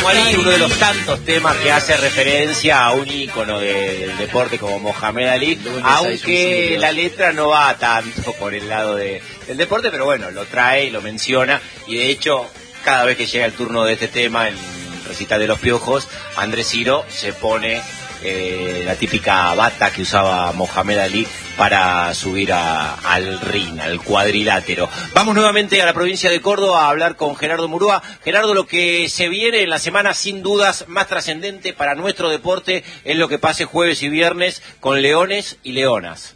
ahí uno de los tantos temas que hace referencia a un ícono del deporte como Mohamed Ali, aunque la letra no va tanto por el lado del deporte, pero bueno, lo trae y lo menciona, y de hecho, cada vez que llega el turno de este tema, en Recital de los Piojos, Andrés Ciro se pone la típica bata que usaba Mohamed Ali para subir al ring, al cuadrilátero. Vamos nuevamente a la provincia de Córdoba a hablar con Gerardo Murúa. Gerardo, lo que se viene en la semana sin dudas más trascendente para nuestro deporte es lo que pase jueves y viernes con leones y leonas.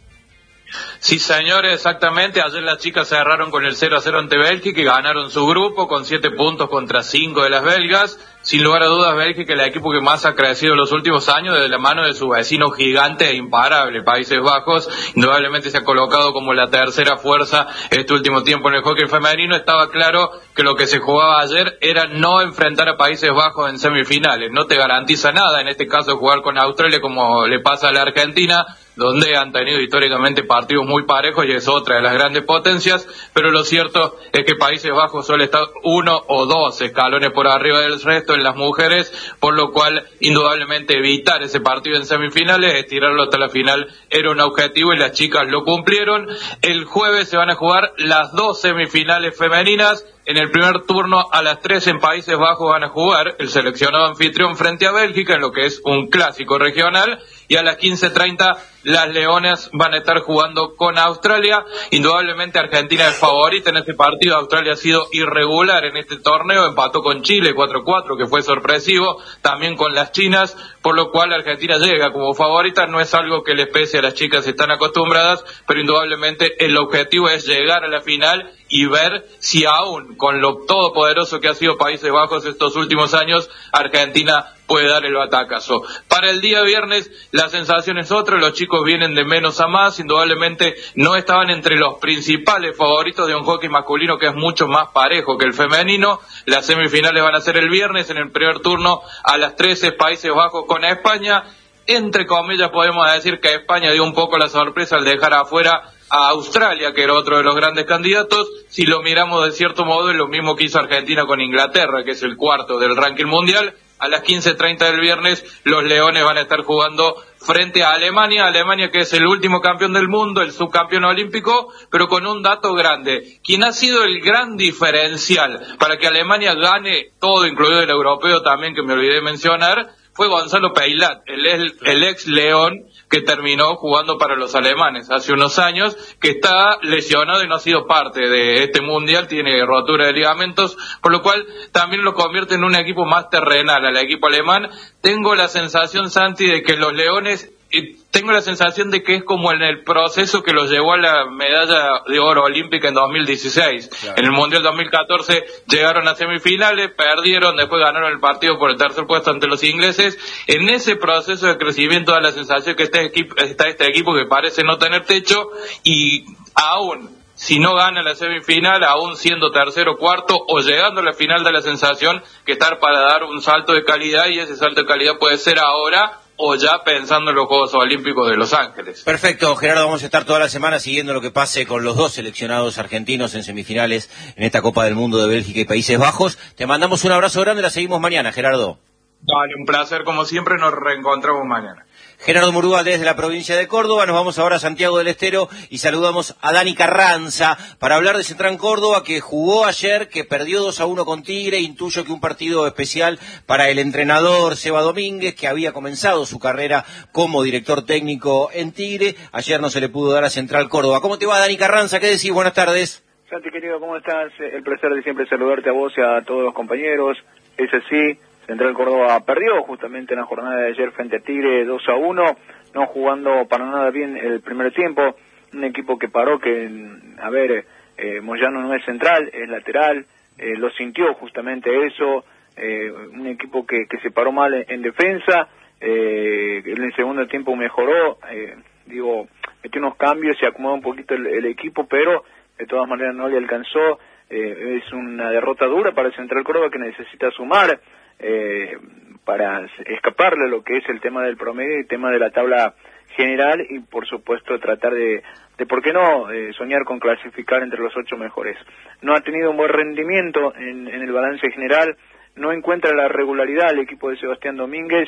Sí, señores, exactamente. Ayer las chicas cerraron con el 0-0 ante Bélgica y ganaron su grupo con 7 puntos contra 5 de las belgas. Sin lugar a dudas, Bélgica es el equipo que más ha crecido en los últimos años, desde la mano de su vecino gigante e imparable, Países Bajos. Indudablemente se ha colocado como la tercera fuerza este último tiempo en el hockey femenino. Estaba claro que lo que se jugaba ayer era no enfrentar a Países Bajos en semifinales. No te garantiza nada, en este caso jugar con Australia como le pasa a la Argentina, donde han tenido históricamente partidos muy parejos y es otra de las grandes potencias, pero lo cierto es que Países Bajos suele estar 1 o 2 escalones por arriba del resto en las mujeres, por lo cual indudablemente evitar ese partido en semifinales, estirarlo hasta la final era un objetivo y las chicas lo cumplieron. El jueves se van a jugar las 2 semifinales femeninas. En el primer turno a las 3 en Países Bajos van a jugar el seleccionado anfitrión frente a Bélgica en lo que es un clásico regional, y a las 15:30 las leonas van a estar jugando con Australia. Indudablemente Argentina es favorita en este partido. Australia ha sido irregular en este torneo, empató con Chile 4-4 que fue sorpresivo, también con las chinas, por lo cual Argentina llega como favorita. No es algo que les pese a las chicas, están acostumbradas, pero indudablemente el objetivo es llegar a la final y ver si aún con lo todopoderoso que ha sido Países Bajos estos últimos años, Argentina puede dar el batacazo. Para el día viernes la sensación es otra, los chicos vienen de menos a más, indudablemente no estaban entre los principales favoritos de un hockey masculino que es mucho más parejo que el femenino. Las semifinales van a ser el viernes, en el primer turno a las 13 Países Bajos con España. Entre comillas podemos decir que España dio un poco la sorpresa al dejar afuera a Australia, que era otro de los grandes candidatos. Si lo miramos de cierto modo, es lo mismo que hizo Argentina con Inglaterra, que es el cuarto del ranking mundial. A las 15:30 del viernes, los leones van a estar jugando frente a Alemania que es el último campeón del mundo, el subcampeón olímpico, pero con un dato grande. Quien ha sido el gran diferencial para que Alemania gane todo, incluido el europeo también, que me olvidé mencionar, fue Gonzalo Peilat, el ex León, que terminó jugando para los alemanes hace unos años, que está lesionado y no ha sido parte de este mundial, tiene rotura de ligamentos, por lo cual también lo convierte en un equipo más terrenal al equipo alemán. Tengo la sensación, Santi, de que los leones, tengo la sensación de que es como en el proceso que los llevó a la medalla de oro olímpica en 2016. Claro. En el Mundial 2014 llegaron a semifinales, perdieron, después ganaron el partido por el tercer puesto ante los ingleses. En ese proceso de crecimiento da la sensación que está este equipo que parece no tener techo, y aún si no gana la semifinal, aún siendo tercero, cuarto o llegando a la final, da la sensación que estar para dar un salto de calidad, y ese salto de calidad puede ser ahora o ya pensando en los Juegos Olímpicos de Los Ángeles. Perfecto, Gerardo, vamos a estar toda la semana siguiendo lo que pase con los 2 seleccionados argentinos en semifinales en esta Copa del Mundo de Bélgica y Países Bajos. Te mandamos un abrazo grande, la seguimos mañana, Gerardo. Dale, un placer como siempre, nos reencontramos mañana. Gerardo Murúa desde la provincia de Córdoba. Nos vamos ahora a Santiago del Estero y saludamos a Dani Carranza para hablar de Central Córdoba, que jugó ayer, que perdió 2-1 con Tigre. Intuyo que un partido especial para el entrenador Seba Domínguez, que había comenzado su carrera como director técnico en Tigre. Ayer no se le pudo dar a Central Córdoba. ¿Cómo te va, Dani Carranza? ¿Qué decís? Buenas tardes. Santi, querido, ¿cómo estás? El placer de siempre saludarte a vos y a todos los compañeros. Es así. Central Córdoba perdió justamente en la jornada de ayer frente a Tigre 2-1, no jugando para nada bien el primer tiempo. Un equipo que paró, que, Moyano no es central, es lateral, lo sintió justamente eso. Un equipo que se paró mal en defensa, en el segundo tiempo mejoró, metió unos cambios y acomodó un poquito el equipo, pero de todas maneras no le alcanzó. Es una derrota dura para el Central Córdoba, que necesita sumar para escaparle lo que es el tema del promedio y el tema de la tabla general, y por supuesto tratar de por qué no, soñar con clasificar entre los 8 mejores. No ha tenido un buen rendimiento en el balance general, no encuentra la regularidad el equipo de Sebastián Domínguez,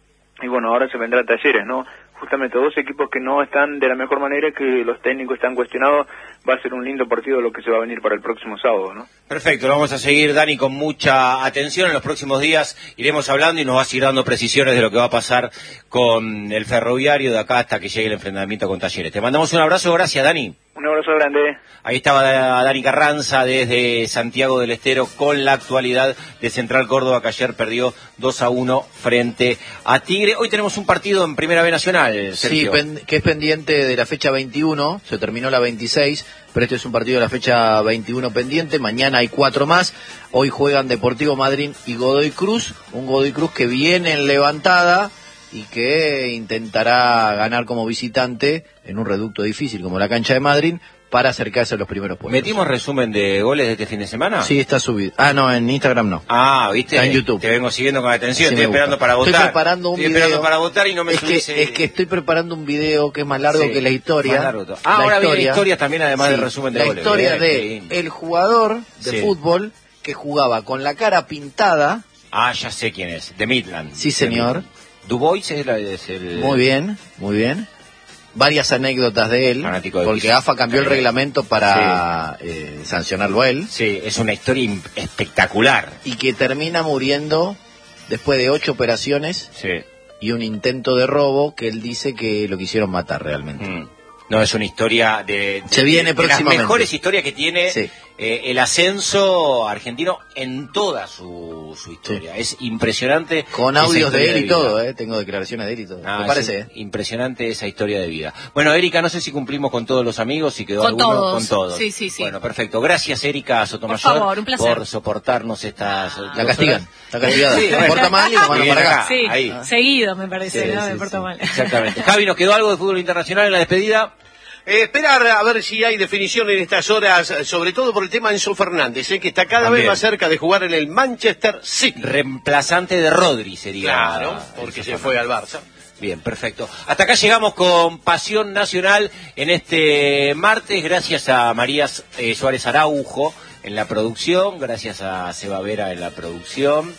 y bueno, ahora se vendrá a Talleres, ¿no? Justamente dos equipos que no están de la mejor manera, que los técnicos están cuestionados. Va a ser un lindo partido lo que se va a venir para el próximo sábado, ¿no? Perfecto, lo vamos a seguir, Dani, con mucha atención. En los próximos días iremos hablando y nos vas a ir dando precisiones de lo que va a pasar con el Ferroviario de acá hasta que llegue el enfrentamiento con Talleres. Te mandamos un abrazo, gracias, Dani. Un abrazo grande. Ahí estaba Dani Carranza desde Santiago del Estero con la actualidad de Central Córdoba, que ayer perdió 2-1 frente a Tigre. Hoy tenemos un partido en Primera B Nacional, Sergio. Sí, que es pendiente de la fecha 21, se terminó la 26, pero este es un partido de la fecha 21 pendiente. Mañana hay 4 más. Hoy juegan Deportivo Madryn y Godoy Cruz, un Godoy Cruz que viene en levantada y que intentará ganar como visitante en un reducto difícil como la cancha de Madryn para acercarse a los primeros puestos. ¿Metimos resumen de goles de este fin de semana? Sí, está subido. Ah, no, en Instagram no. Ah, ¿viste? Está en YouTube. Te vengo siguiendo con atención, Sí, estoy esperando para votar. Estoy preparando un video. Esperando para votar y no me subís. Es que estoy preparando un video que es más largo que la historia. Ahora viene la historia también, además del resumen de goles. La historia de el jugador de fútbol que jugaba con la cara pintada. Ah, ya sé quién es, de Midland. Sí, señor. Dubois es el... Muy bien, muy bien. Varias anécdotas de él, porque AFA cambió el reglamento para sancionarlo a él. Sí, es una historia espectacular. Y que termina muriendo después de 8 operaciones y un intento de robo que él dice que lo quisieron matar realmente. No, es una historia se viene próximamente. Las mejores historias que tiene el ascenso argentino en toda su historia. Es impresionante. Con audios de él y todo, tengo declaraciones de él y todo. ¿Te parece? Impresionante esa historia de vida. Bueno, Erika, no sé si cumplimos con todos los amigos, si quedó alguno con todos. Sí, sí, sí. Bueno, perfecto. Gracias, Erika Sotomayor, por favor, un placer, por soportarnos estas... La castigan. Está castigada. Se porta mal y lo mandan para acá. Sí, ahí. Seguido me parece, ¿no? Me porta mal. Exactamente. Javi, ¿nos quedó algo de fútbol internacional en la despedida? Esperar a ver si hay definición en estas horas, sobre todo por el tema de Enzo Fernández, que está cada vez más cerca de jugar en el Manchester City. Reemplazante de Rodri sería. Claro, porque se fue al Barça. Bien, perfecto. Hasta acá llegamos con Pasión Nacional en este martes, gracias a María Suárez Araujo en la producción, gracias a Seba Vera en la producción,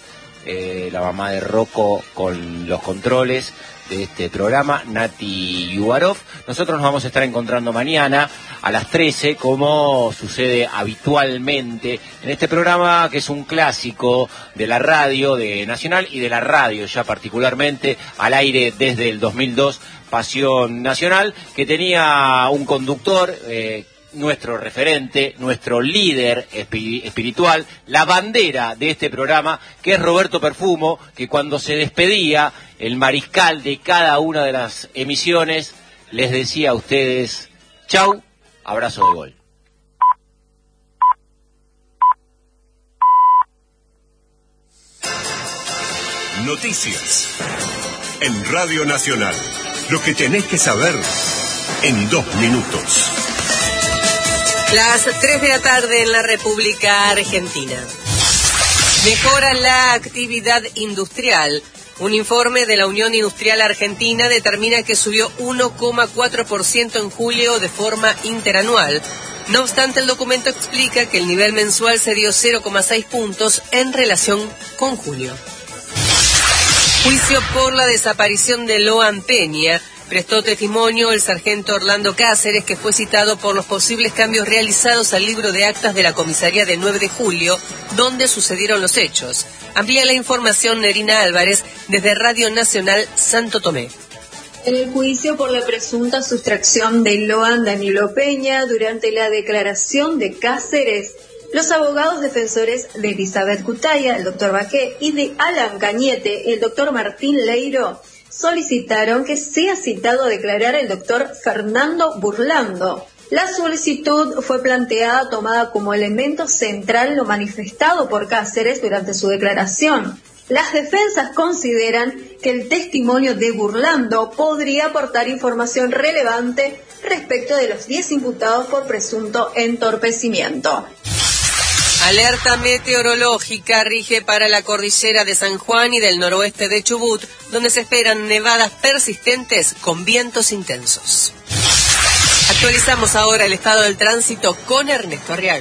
la mamá de Rocco con los controles de este programa, Nati Yubarov. Nosotros nos vamos a estar encontrando mañana a las 13, como sucede habitualmente en este programa, que es un clásico de la radio de Nacional y de la radio ya particularmente, al aire desde el 2002, Pasión Nacional, que tenía un conductor, nuestro referente, nuestro líder espiritual, la bandera de este programa, que es Roberto Perfumo, que cuando se despedía, el mariscal de cada una de las emisiones, les decía a ustedes, chau, abrazo de gol. Noticias en Radio Nacional. Lo que tenés que saber en 2 minutos. Las 3 de la tarde en la República Argentina. Mejora la actividad industrial. Un informe de la Unión Industrial Argentina determina que subió 1,4% en julio de forma interanual. No obstante, el documento explica que el nivel mensual se dio 0,6 puntos en relación con julio. Juicio por la desaparición de Loan Peña. Prestó testimonio el sargento Orlando Cáceres, que fue citado por los posibles cambios realizados al libro de actas de la comisaría del 9 de julio, donde sucedieron los hechos. Amplía la información Nerina Álvarez desde Radio Nacional Santo Tomé. En el juicio por la presunta sustracción de Loan Danilo Peña durante la declaración de Cáceres, los abogados defensores de Elizabeth Cutaya, el doctor Baqué, y de Alan Cañete, el doctor Martín Leiro, solicitaron que sea citado a declarar el doctor Fernando Burlando. La solicitud fue planteada tomada como elemento central lo manifestado por Cáceres durante su declaración. Las defensas consideran que el testimonio de Burlando podría aportar información relevante respecto de los 10 imputados por presunto entorpecimiento. Alerta meteorológica rige para la cordillera de San Juan y del noroeste de Chubut, donde se esperan nevadas persistentes con vientos intensos. Actualizamos ahora el estado del tránsito con Ernesto Arriaga.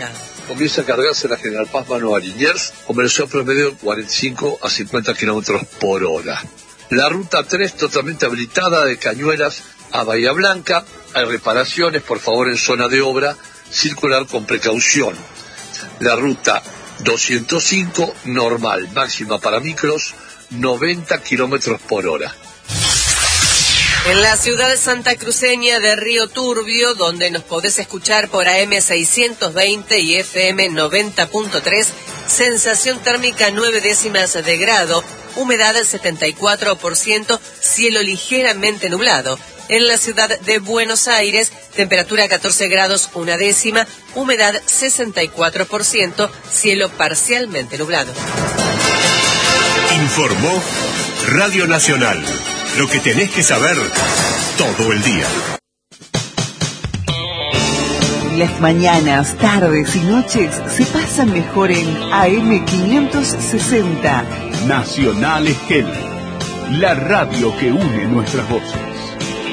comienza a cargarse la General Paz mano a Liniers, con velocidad promedio de 45 a 50 kilómetros por hora. La ruta 3 totalmente habilitada de Cañuelas a Bahía Blanca. Hay reparaciones, por favor, en zona de obra, circular con precaución. La ruta 205 normal, máxima para micros, 90 kilómetros por hora. En la ciudad santacruceña de Río Turbio, donde nos podés escuchar por AM 620 y FM 90.3, sensación térmica 9 décimas de grado, humedad 74%, cielo ligeramente nublado. En la ciudad de Buenos Aires, temperatura 14 grados 1 décima, humedad 64%, cielo parcialmente nublado. Informó Radio Nacional. Lo que tenés que saber todo el día. Las mañanas, tardes y noches se pasan mejor en AM560. Nacional Esquel, la radio que une nuestras voces.